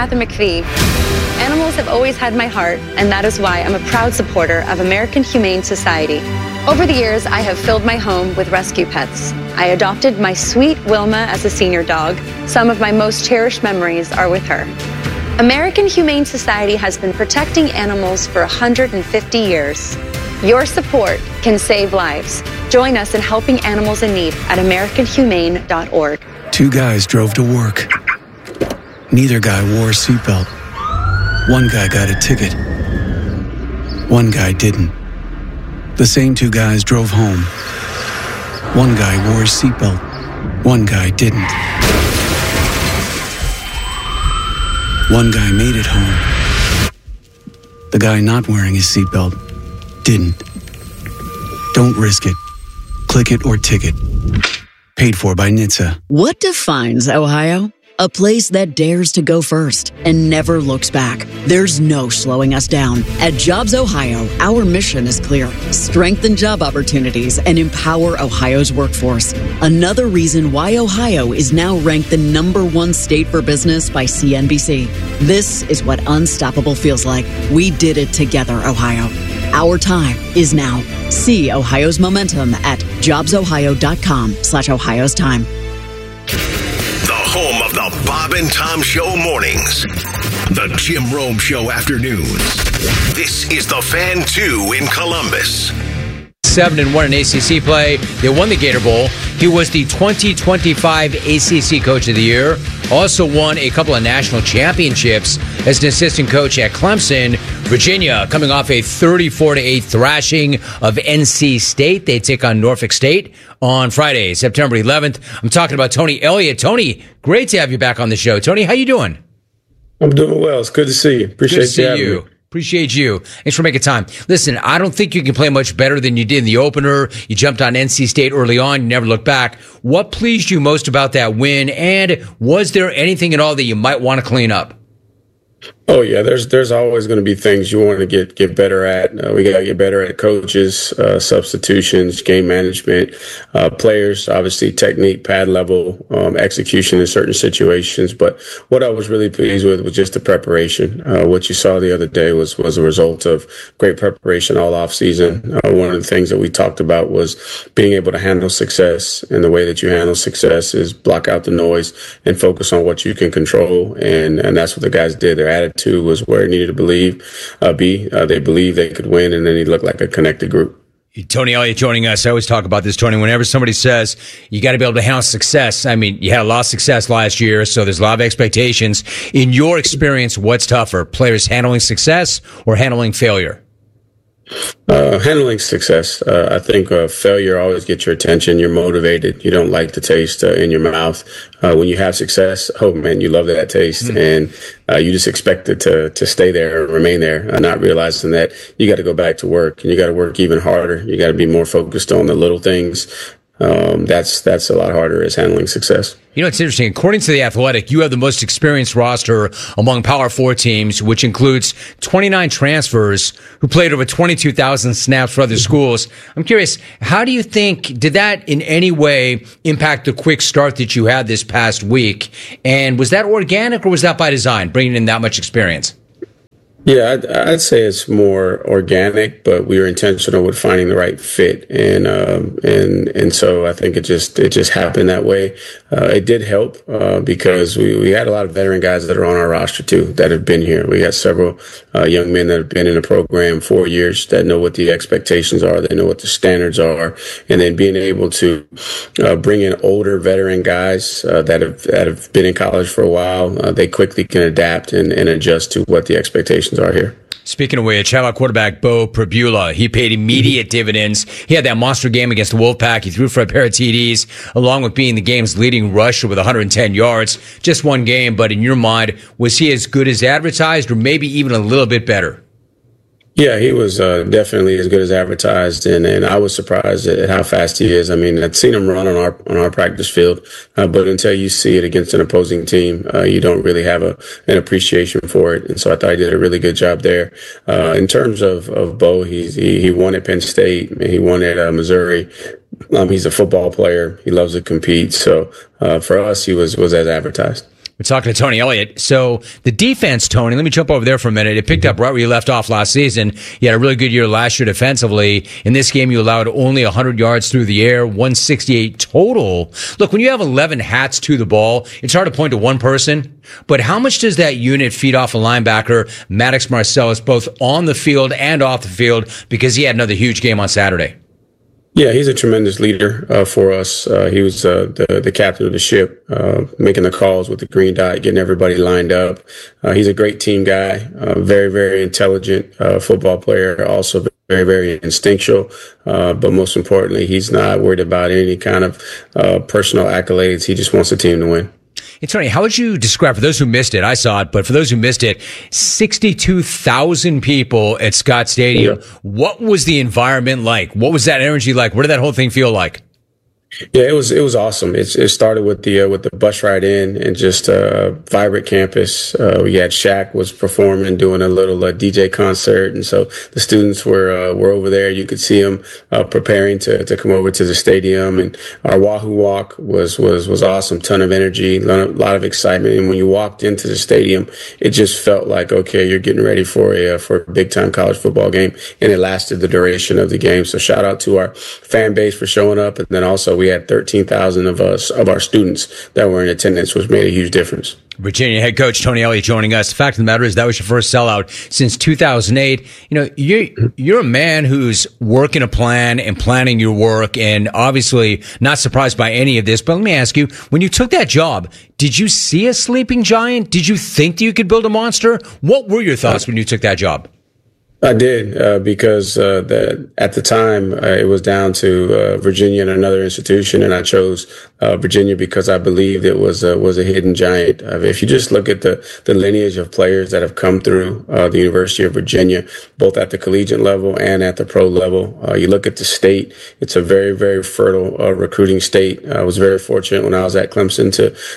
Kathy McPhee. Animals have always had my heart, and that is why I'm a proud supporter of American Humane Society. Over the years, I have filled my home with rescue pets. I adopted my sweet Wilma as a senior dog. Some of my most cherished memories are with her. American Humane Society has been protecting animals for 150 years. Your support can save lives. Join us in helping animals in need at AmericanHumane.org. Two guys drove to work. Neither guy wore a seatbelt. One guy got a ticket. One guy didn't. The same two guys drove home. One guy wore a seatbelt. One guy didn't. One guy made it home. The guy not wearing his seatbelt didn't. Don't risk it. Click it or ticket. Paid for by NHTSA. What defines Ohio? A place that dares to go first and never looks back. There's no slowing us down. At Jobs Ohio, our mission is clear. Strengthen job opportunities and empower Ohio's workforce. Another reason why Ohio is now ranked the #1 state for business by CNBC. This is what unstoppable feels like. We did it together, Ohio. Our time is now. See Ohio's momentum at jobsohio.com/Ohio's time. Home of the Bob and Tom Show mornings. The Jim Rome Show afternoons. This is the Fan 2 in Columbus. 7-1 in ACC play. They won the Gator Bowl. He was the 2025 ACC Coach of the Year. Also won a couple of national championships as an assistant coach at Clemson. Virginia coming off a 34-8 thrashing of NC State. They take on Norfolk State on Friday, September 11th. I'm talking about Tony Elliott. Tony, great to have you back on the show. Tony, how you doing? I'm doing well. It's good to see you. Appreciate you having me. Appreciate you. Thanks for making time. Listen, I don't think you can play much better than you did in the opener. You jumped on NC State early on. You never looked back. What pleased you most about that win? And was there anything at all that you might want to clean up? Oh yeah, there's always going to be things you want to get better at. We got to get better at coaches, substitutions, game management, players, obviously technique, pad level, execution in certain situations. But what I was really pleased with was just the preparation. What you saw the other day was a result of great preparation all off season. One of the things that we talked about was being able to handle success, and the way that you handle success is block out the noise and focus on what you can control. And that's what the guys did. Their attitude was where it needed to be. They believed they could win, and then he looked like a connected group. Tony Elliott joining us. I always talk about this, Tony. Whenever somebody says you got to be able to handle success, I mean, you had a lot of success last year, so there's a lot of expectations. In your experience, what's tougher, players handling success or handling failure? Handling success. I think failure always gets your attention. You're motivated. You don't like the taste in your mouth. When you have success, oh man, you love that taste, and you just expect it to stay there or remain there, not realizing that you got to go back to work, and you got to work even harder. You got to be more focused on the little things. That's a lot harder as handling success. You know, it's interesting. According to The Athletic, you have the most experienced roster among Power 4 teams, which includes 29 transfers who played over 22,000 snaps for other schools. I'm curious, how do you think, did that in any way impact the quick start that you had this past week? And was that organic or was that by design, bringing in that much experience? Yeah, I'd say it's more organic, but we were intentional with finding the right fit, and so I think it just happened that way. It did help because we had a lot of veteran guys that are on our roster too that have been here. We got several young men that have been in the program 4 years that know what the expectations are, they know what the standards are, and then being able to bring in older veteran guys that have been in college for a while, they quickly can adapt and adjust to what the expectations are here. Speaking of which, how about quarterback Bo Prabula? He paid immediate dividends. He had that monster game against the Wolfpack. He threw for a pair of TDs, along with being the game's leading rusher with 110 yards. Just one game, but in your mind, was he as good as advertised or maybe even a little bit better? Yeah, he was definitely as good as advertised, and I was surprised at how fast he is. I mean, I'd seen him run on our practice field, but until you see it against an opposing team, you don't really have an appreciation for it. And so I thought he did a really good job there. In terms of Bo, he won at Penn State, he won at Missouri. He's a football player. He loves to compete. So for us, he was as advertised. We're talking to Tony Elliott. So the defense, Tony, let me jump over there for a minute. It picked up right where you left off last season. You had a really good year last year defensively. In this game, you allowed only 100 yards through the air, 168 total. Look, when you have 11 hats to the ball, it's hard to point to one person. But how much does that unit feed off a linebacker, Maddox Marcellus, both on the field and off the field, because he had another huge game on Saturday? Yeah, he's a tremendous leader for us. He was the captain of the ship, making the calls with the green dot, getting everybody lined up. He's a great team guy, very, very intelligent football player, also very, very instinctual. But most importantly, he's not worried about any kind of personal accolades. He just wants the team to win. Hey, Tony, how would you describe, for those who missed it, I saw it, but for those who missed it, 62,000 people at Scott Stadium. Yeah. What was the environment like? What was that energy like? What did that whole thing feel like? Yeah, it was awesome. It started with the bus ride in and just vibrant campus. We had Shaq was performing, doing a little DJ concert, and so the students were over there. You could see them preparing to come over to the stadium, and our Wahoo Walk was awesome. Ton of energy, a lot of excitement. And when you walked into the stadium, it just felt like, okay, you're getting ready for a big time college football game, and it lasted the duration of the game. So shout out to our fan base for showing up, and then also we had 13,000 of our students that were in attendance, which made a huge difference. Virginia head coach Tony Elliott joining us. The fact of the matter is that was your first sellout since 2008. You know, you're a man who's working a plan and planning your work, and obviously not surprised by any of this. But let me ask you, when you took that job, did you see a sleeping giant? Did you think that you could build a monster? What were your thoughts when you took that job? I did, because at the time it was down to Virginia and another institution, and I chose Virginia because I believed it was a hidden giant. If you just look at the lineage of players that have come through the University of Virginia, both at the collegiate level and at the pro level, you look at the state; it's a very, very fertile recruiting state. I was very fortunate when I was at Clemson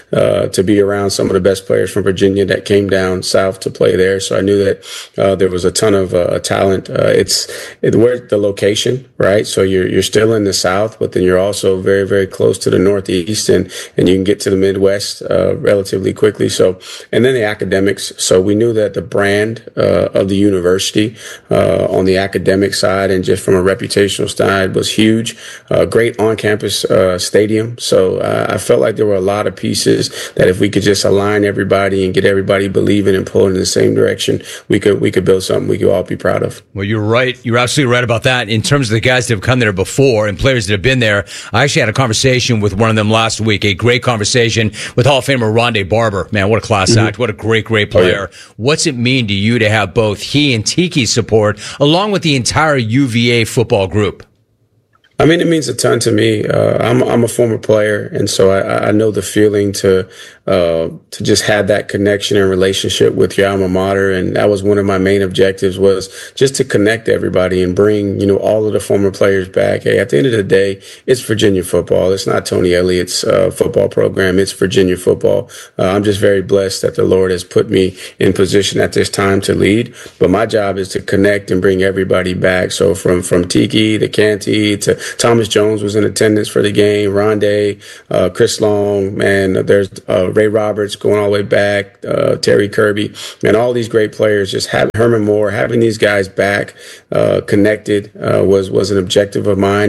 to be around some of the best players from Virginia that came down south to play there. So I knew that there was a ton of talent. It's where the location, right? So you're still in the South, but then you're also very, very close to the Northeast, and you can get to the Midwest relatively quickly. So, and then the academics. So we knew that the brand of the university on the academic side and just from a reputational side was huge. Great on-campus stadium. So I felt like there were a lot of pieces that if we could just align everybody and get everybody believing and pulling in the same direction, we could build something we could all be proud of. Well, you're right. You're absolutely right about that. In terms of the guys that have come there before and players that have been there, I actually had a conversation with one of them last week, a great conversation with Hall of Famer Rondé Barber. Man, what a class act. What a great player. Oh, yeah. What's it mean to you to have both he and Tiki's support along with the entire UVA football group? I mean, it means a ton to me. I'm a former player, and so I know the feeling to just have that connection and relationship with your alma mater. And that was one of my main objectives, was just to connect everybody and bring, all of the former players back. Hey, at the end of the day, it's Virginia football. It's not Tony Elliott's football program. It's Virginia football. I'm just very blessed that the Lord has put me in position at this time to lead. But my job is to connect and bring everybody back. So from Tiki to Canty to Thomas Jones was in attendance for the game, Rondé, Chris Long, man, there's Ray Roberts going all the way back, Terry Kirby, and all these great players. Just having Herman Moore, having these guys back connected was an objective of mine,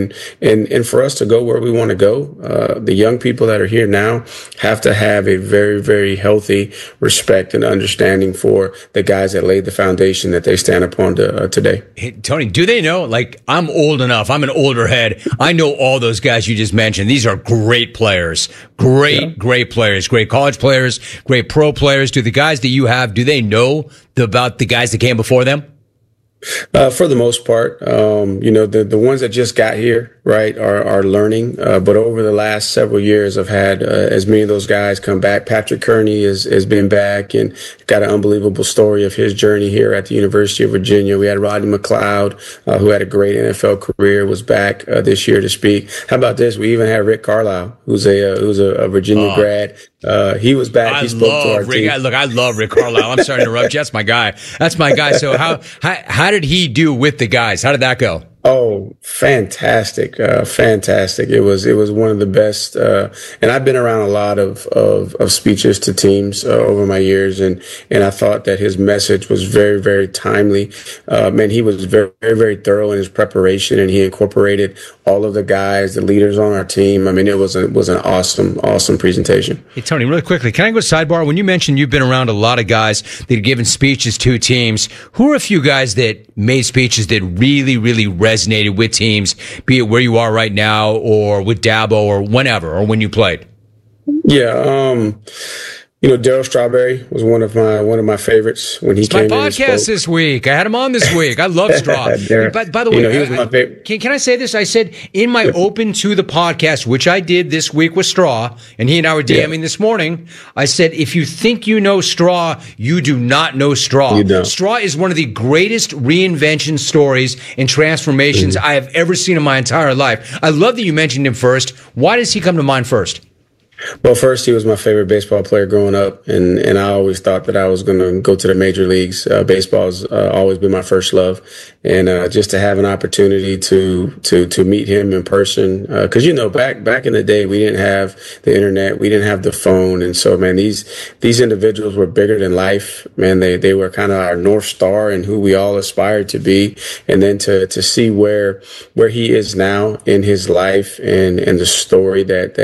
and for us to go where we want to go, the young people that are here now have to have a very, very healthy respect and understanding for the guys that laid the foundation that they stand upon today. Hey, Tony, do they know? Like, I'm old enough. I'm an older head. I know all those guys you just mentioned. These are great players. Great players. Great college players. Great pro players. Do the guys that you have, do they know about the guys that came before them? For the most part, the ones that just got here, right, are learning. But over the last several years, I've had as many of those guys come back. Patrick Kearney has been back and got an unbelievable story of his journey here at the University of Virginia. We had Rodney McLeod, who had a great NFL career, was back this year to speak. How about this? We even had Rick Carlisle, who's a Virginia grad. He was back. He spoke to our team. Look, I love Rick Carlisle. I'm sorry to interrupt you. That's my guy. So how did he do with the guys? How did that go? Oh, fantastic. Fantastic. It was one of the best. And I've been around a lot of speeches to teams over my years. And I thought that his message was very, very timely. Man, he was very, very, very thorough in his preparation, and he incorporated all of the guys, the leaders on our team. I mean, it was an awesome, awesome presentation. Hey, Tony, really quickly, can I go sidebar? When you mentioned you've been around a lot of guys that have given speeches to teams, who are a few guys that made speeches that really, really resonated with teams, be it where you are right now or with Dabo or whenever or when you played? Yeah, Darryl Strawberry was one of my favorites when he came in. My podcast this week. I had him on this week. I love Straw. By the way, he was my favorite. Can I say this? I said in my open to the podcast, which I did this week with Straw, and he and I were DMing this morning. I said, if you think you know Straw, you do not know Straw. You don't. Straw is one of the greatest reinvention stories and transformations I have ever seen in my entire life. I love that you mentioned him first. Why does he come to mind first? Well, first, he was my favorite baseball player growing up, and I always thought that I was going to go to the major leagues. Baseball has always been my first love, and just to have an opportunity to meet him in person, because back in the day we didn't have the internet, we didn't have the phone, and so man, these individuals were bigger than life. Man, they were kind of our North Star and who we all aspired to be, and then to see where he is now in his life and the story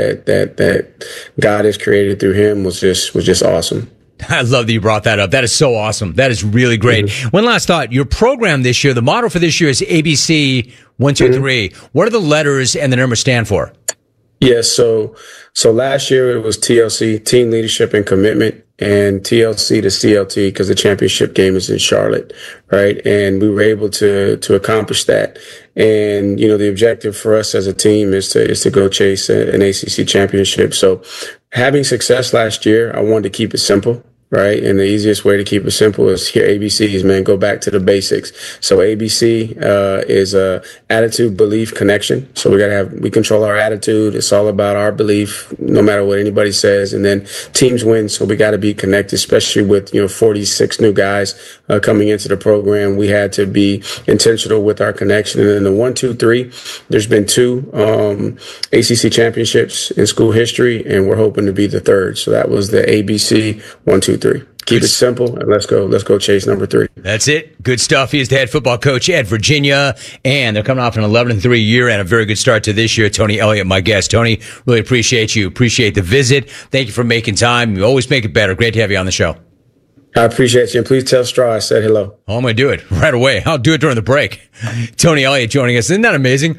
that God has created through him was just awesome. I love that you brought that up. That is so awesome. That is really great. One last thought. Your program this year, the motto for this year is ABC 123. What do the letters and the numbers stand for? Yes. So last year it was TLC, Team Leadership and Commitment, and TLC to CLT because the championship game is in Charlotte, right? And we were able to accomplish that. And, the objective for us as a team is to go chase an ACC championship. So having success last year, I wanted to keep it simple. Right. And the easiest way to keep it simple is here. ABCs, man, go back to the basics. So ABC, is, attitude, belief, connection. So we control our attitude. It's all about our belief, no matter what anybody says. And then teams win. So we got to be connected, especially with, 46 new guys, coming into the program. We had to be intentional with our connection. And then the 1, 2, 3, there's been 2, ACC championships in school history, and we're hoping to be the 3rd. So that was the ABC 1, 2, 3. Keep it simple, and let's go chase number 3. That's it. Good stuff. He is the head football coach at Virginia, and they're coming off an 11-3 year and a very good start to this year. Tony Elliott, my guest. Tony, really appreciate you. Appreciate the visit. Thank you for making time. You always make it better. Great to have you on the show. I appreciate you, and please tell Straw I said hello. Oh, I'm going to do it right away. I'll do it during the break. Tony Elliott joining us. Isn't that amazing?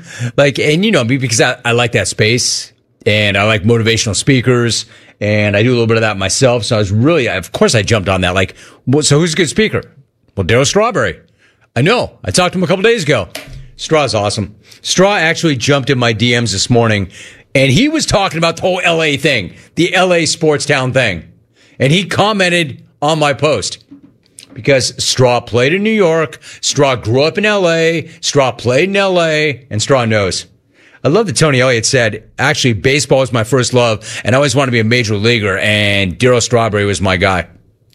Because I like that space, and I like motivational speakers, and I do a little bit of that myself. So of course I jumped on that. So who's a good speaker? Well, Darryl Strawberry. I know. I talked to him a couple days ago. Straw's awesome. Straw actually jumped in my DMs this morning, and he was talking about the whole LA thing, the LA sports town thing. And he commented on my post because Straw played in New York. Straw grew up in LA. Straw played in LA, and Straw knows. I love that Tony Elliott said, actually, baseball was my first love, and I always wanted to be a major leaguer, and Darryl Strawberry was my guy.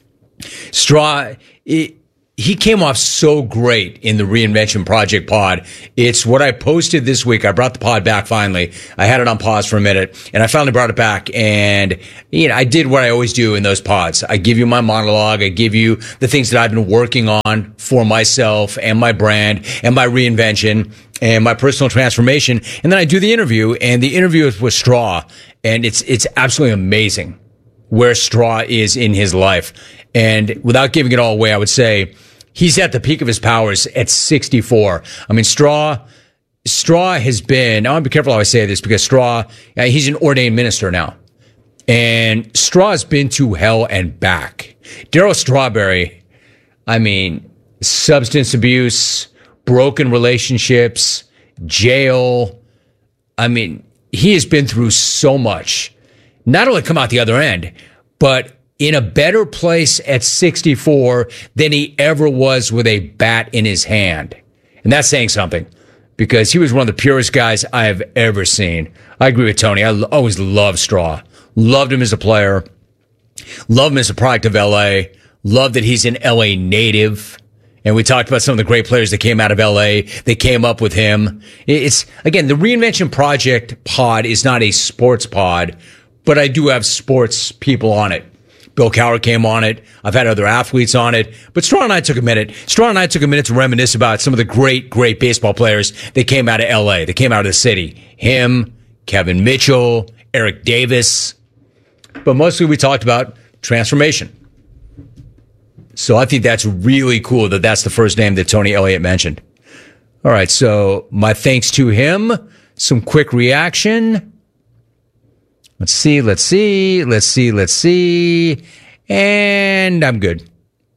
Straw, he came off so great in the Reinvention Project pod. It's what I posted this week. I brought the pod back finally. I had it on pause for a minute, and I finally brought it back. And, I did what I always do in those pods. I give you my monologue. I give you the things that I've been working on for myself and my brand and my reinvention and my personal transformation. And then I do the interview, and the interview is with Straw. And it's absolutely amazing where Straw is in his life. And without giving it all away, I would say he's at the peak of his powers at 64. I mean, Straw has been, I want to be careful how I say this because Straw, he's an ordained minister now. And Straw has been to hell and back. Darryl Strawberry, substance abuse, broken relationships, jail. He has been through so much. Not only come out the other end, but in a better place at 64 than he ever was with a bat in his hand. And that's saying something because he was one of the purest guys I have ever seen. I agree with Tony. I always loved Straw. Loved him as a player. Loved him as a product of LA. Loved that he's an LA native. And we talked about some of the great players that came out of LA. They came up with him. It's, again, the Reinvention Project pod is not a sports pod, but I do have sports people on it. Bill Cowher came on it. I've had other athletes on it. But Strawn and I took a minute. To reminisce about some of the great, great baseball players that came out of LA, that came out of the city. Him, Kevin Mitchell, Eric Davis. But mostly we talked about transformation. So I think that's really cool that that's the first name that Tony Elliott mentioned. All right, so my thanks to him. Some quick reaction. Let's see. And I'm good.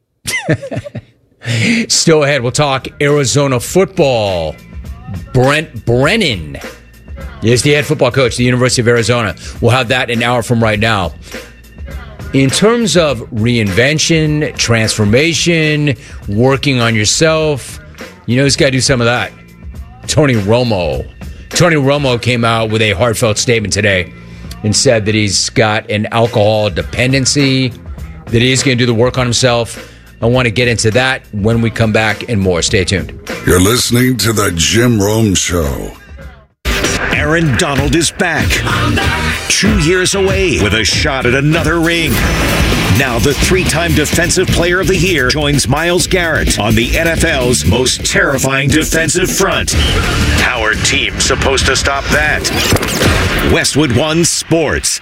Still ahead, we'll talk Arizona football. Brent Brennan is the head football coach at the University of Arizona. We'll have that an hour from right now. In terms of reinvention, transformation, working on yourself, you know who's got to do some of that? Tony Romo. Tony Romo came out with a heartfelt statement today and said that he's got an alcohol dependency, that he's going to do the work on himself. I want to get into that when we come back and more. Stay tuned. You're listening to The Jim Rome Show. Aaron Donald is back. 2 years away with a shot at another ring. Now the 3-time Defensive Player of the Year joins Myles Garrett on the NFL's most terrifying defensive front. How are teams supposed to stop that? Westwood One Sports.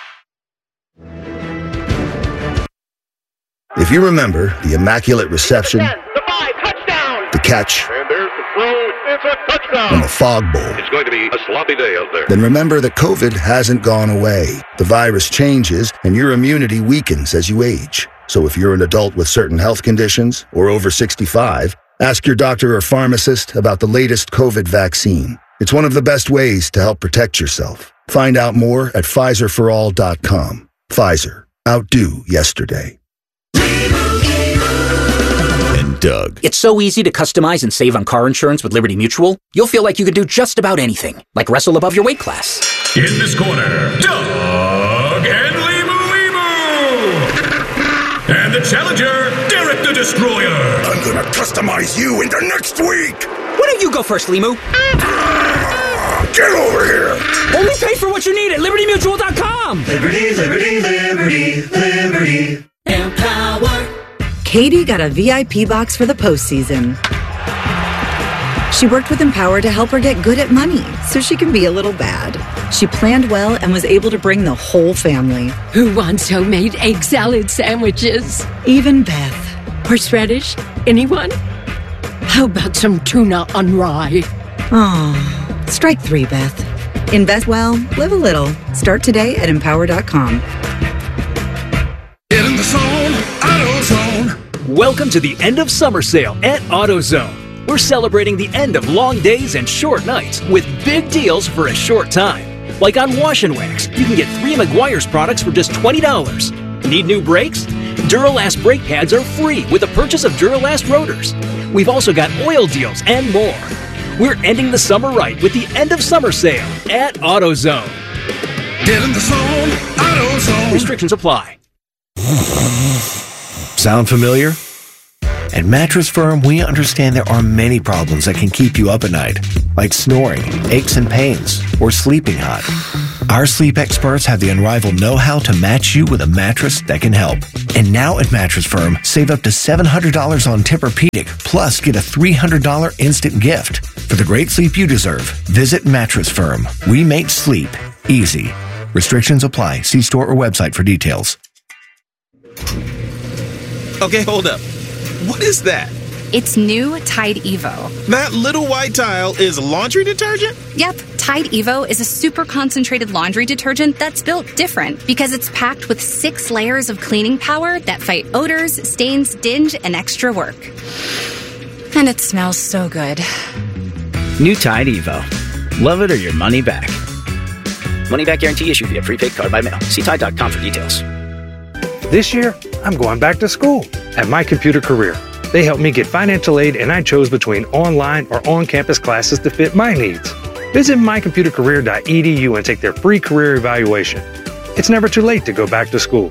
If you remember the immaculate reception, the catch, and the fog bowl, it's going to be a sloppy day out there. Then remember that COVID hasn't gone away. The virus changes and your immunity weakens as you age. So if you're an adult with certain health conditions or over 65, ask your doctor or pharmacist about the latest COVID vaccine. It's one of the best ways to help protect yourself. Find out more at PfizerForAll.com. Pfizer. Outdo yesterday. Doug. It's so easy to customize and save on car insurance with Liberty Mutual. You'll feel like you could do just about anything, like wrestle above your weight class. In this corner, Doug and Limu. And the challenger, Derek the Destroyer. I'm gonna customize you into next week. Why don't you go first, Limu? Get over here. Only pay for what you need at LibertyMutual.com. Liberty, liberty, liberty, liberty. Empower. Katie got a VIP box for the postseason. She worked with Empower to help her get good at money so she can be a little bad. She planned well and was able to bring the whole family. Who wants homemade egg salad sandwiches? Even Beth. Horseradish? Anyone? How about some tuna on rye? Oh, strike 3, Beth. Invest well, live a little. Start today at Empower.com. Get in the zone, AutoZone. Welcome to the end of summer sale at AutoZone. We're celebrating the end of long days and short nights with big deals for a short time. Like on Wash and Wax, you can get 3 Meguiar's products for just $20. Need new brakes? Duralast brake pads are free with the purchase of Duralast rotors. We've also got oil deals and more. We're ending the summer right with the end of summer sale at AutoZone. Get in the zone, AutoZone. Restrictions apply. Sound familiar? At Mattress Firm, we understand there are many problems that can keep you up at night, like snoring, aches and pains, or sleeping hot. Our sleep experts have the unrivaled know-how to match you with a mattress that can help. And now at Mattress Firm, save up to $700 on Tempur-Pedic, plus get a $300 instant gift. For the great sleep you deserve, visit Mattress Firm. We make sleep easy. Restrictions apply. See store or website for details. Okay, hold up. What is that? It's new Tide Evo. That little white tile is laundry detergent? Yep, Tide Evo is a super concentrated laundry detergent that's built different because it's packed with 6 layers of cleaning power that fight odors, stains, dinge, and extra work. And it smells so good. New Tide Evo. Love it or your money back. Money back guarantee issued via prepaid card by mail. See Tide.com for details. This year, I'm going back to school at My Computer Career. They helped me get financial aid, and I chose between online or on-campus classes to fit my needs. Visit mycomputercareer.edu and take their free career evaluation. It's never too late to go back to school.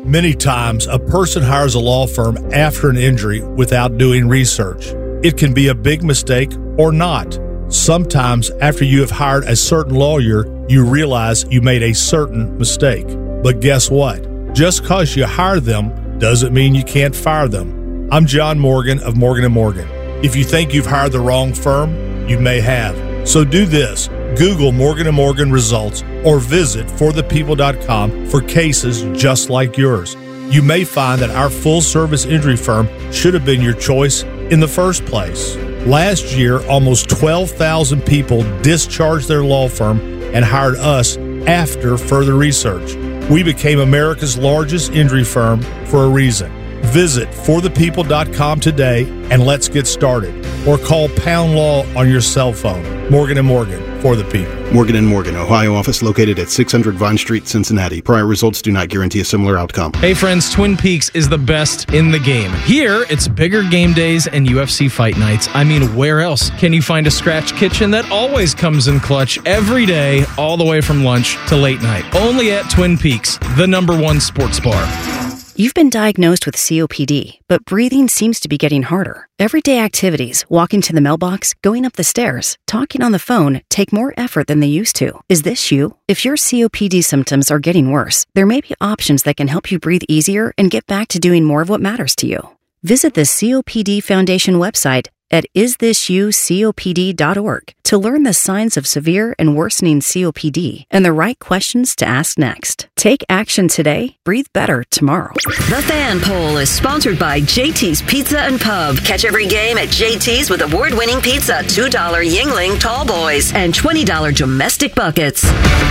Many times, a person hires a law firm after an injury without doing research. It can be a big mistake or not. Sometimes, after you have hired a certain lawyer, you realize you made a certain mistake. But guess what? Just because you hire them doesn't mean you can't fire them. I'm John Morgan of Morgan & Morgan. If you think you've hired the wrong firm, you may have. So do this. Google Morgan & Morgan results or visit forthepeople.com for cases just like yours. You may find that our full-service injury firm should have been your choice in the first place. Last year, almost 12,000 people discharged their law firm and hired us after further research. We became America's largest injury firm for a reason. Visit forthepeople.com today and let's get started. Or call Pound Law on your cell phone. Morgan & Morgan, for the people. Morgan & Morgan, Ohio office located at 600 Vine Street, Cincinnati. Prior results do not guarantee a similar outcome. Hey friends, Twin Peaks is the best in the game. Here, it's bigger game days and UFC fight nights. I mean, where else can you find a scratch kitchen that always comes in clutch every day, all the way from lunch to late night? Only at Twin Peaks, the #1 sports bar. You've been diagnosed with COPD, but breathing seems to be getting harder. Everyday activities, walking to the mailbox, going up the stairs, talking on the phone, take more effort than they used to. Is this you? If your COPD symptoms are getting worse, there may be options that can help you breathe easier and get back to doing more of what matters to you. Visit the COPD Foundation website at isthisyoucopd.org to learn the signs of severe and worsening COPD and the right questions to ask next. Take action today, breathe better tomorrow. The Fan Poll is sponsored by JT's Pizza and Pub. Catch every game at JT's with award-winning pizza, $2 Yingling Tall Boys, and $20 domestic buckets.